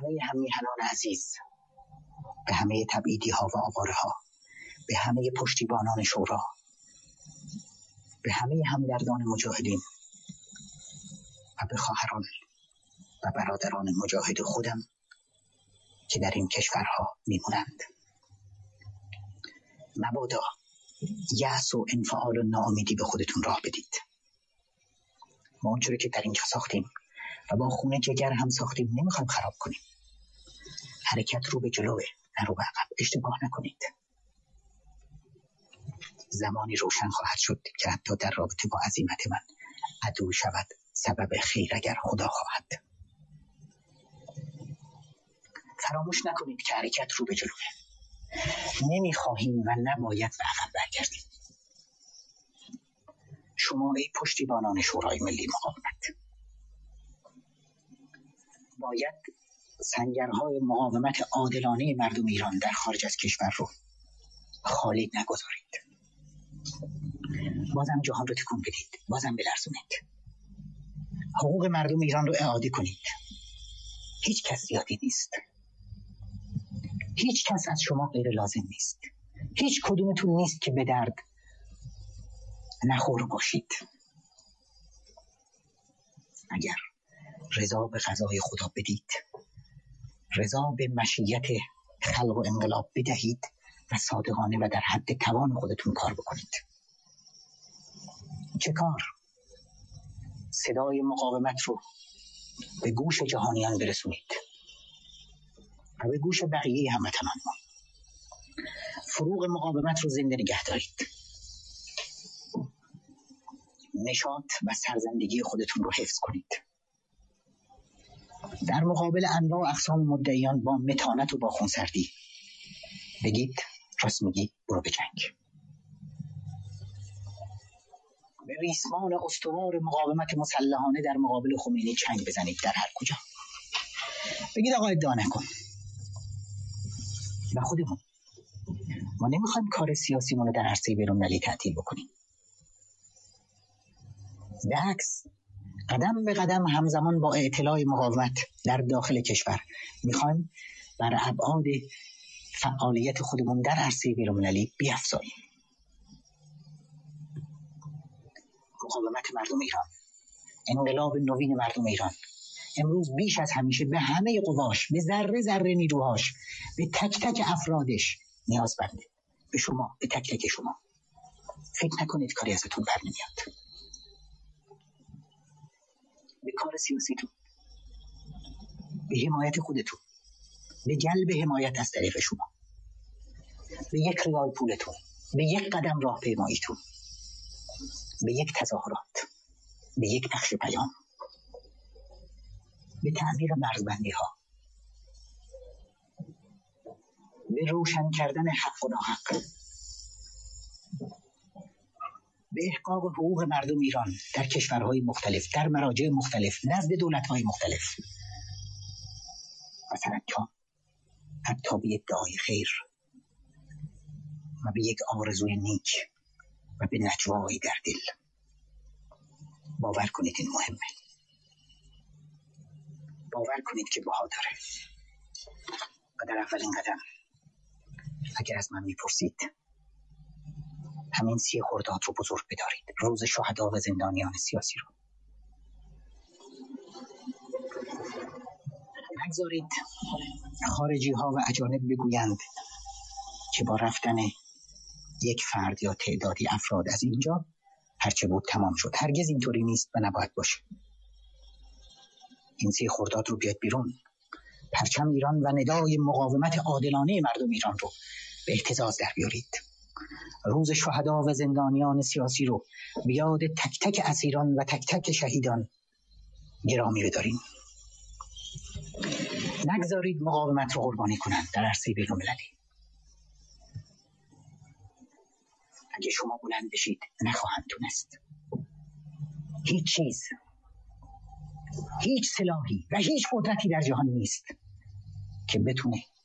همه هممیهنان عزیز، به همه تبعیدی ها و آواره ها، به همه پشتیبانان شورا، به همه همدردان مجاهدین و به خواهران و برادران مجاهد خودم که در این کشورها میمونند. مبادا یأس و انفعال و ناامیدی به خودتون راه بدید. ما اونجوری که در اینجا ساختیم و با خون جگر هم ساختیم نمیخوایم خراب کنیم. حرکت رو به جلوه، نه رو به عقب. اشتباه نکنید. زمانی روشن خواهد شد که حتی در رابطه با عزیمت من عدو شود سبب خیر اگر خدا خواهد. فراموش نکنید که حرکت رو به جلوه. نمیخواهیم و نباید به عقب برگردیم. شما ای پشتیبانان شورای ملی مقاومت، باید سنگرهای مقاومت عادلانه مردم ایران در خارج از کشور رو خالی نگذارید. بازم جهان رو تکون بدید، بازم بلرزونید. حقوق مردم ایران رو اعاده کنید. هیچ کس زیادی نیست. هیچ کس از شما غیر لازم نیست. هیچ کدومتون نیست که به درد نخور باشید. اگر رضا به قضای خدا بدید، رضا به مشیت خلق و انقلاب بدهید و صادقانه و در حد توان خودتون کار بکنید. چه کار؟ صدای مقاومت رو به گوش جهانیان برسونید و به گوش بقیه هموطنان ما. فروغ مقاومت رو زنده نگه دارید. نشاط و سرزندگی خودتون رو حفظ کنید. در مقابل انواع و اقسام مدعیان با متانت و با خونسردی بگید راست میگی، برو به جنگ. به ریسمان استوار مقاومت مسلحانه در مقابل خمینی چنگ بزنید در هر کجا. بگید آقا ادعا نکن. و خودمون ما نمیخوایم کار سیاسیمون رو در عرصه بین‌المللی تعطیل بکنیم. به عکس قدم به قدم همزمان با اعتلاع مقاومت در داخل کشور میخوایم بر ابعاد فعالیت خودمون در عرصه بین‌المللی بیفزاییم. مقاومت مردم ایران، انقلاب نوین مردم ایران امروز بیش از همیشه به همه قواش، به ذره ذره نیروهاش، به تک تک افرادش نیاز بنده. به شما، به تک تک شما. فکر نکنید کاری ازتون بر نمیاد. به کار سیاسیتون، به حمایت خودتون، به جلب حمایت از طریق شما، به یک ریال پولتون، به یک قدم راهپیماییتون، به یک تظاهرات، به یک پخش پیام، به تعمیر مرزبندی ها، به روشن کردن حق و ناحق، به احقاق حقوق مردم ایران در کشورهای مختلف، در مراجع مختلف، نزد دولت‌های مختلف و سرانجام حتی به ادعای خیر و به یک آرزوی نیک و به نجوایی در دل. باور کنید این مهمه. باور کنید که بها داره. و در اولین قدم اگر از من میپرسید، همین 30 خرداد رو بزرگ بدارید، روز شهدا و زندانیان سیاسی رو. نگذارید خارجی ها و اجانب بگویند که با رفتن یک فرد یا تعدادی افراد از اینجا هرچه بود تمام شد. هرگز اینطوری نیست و نباید باشه. این 30 خرداد رو بیاد بیرون، پرچم ایران و ندای مقاومت عادلانه مردم ایران رو به اهتزاز در بیارید. روز شهدا و زندانیان سیاسی رو بیاد تک تک اسیران و تک تک شهیدان گرامی بداریم. نگذارید مقاومت رو قربانی کنند در عرصه بین‌المللی. اگه شما بلند بشید نخواهند تونست. هیچ چیز، هیچ سلاحی و هیچ قدرتی در جهان نیست که بتونه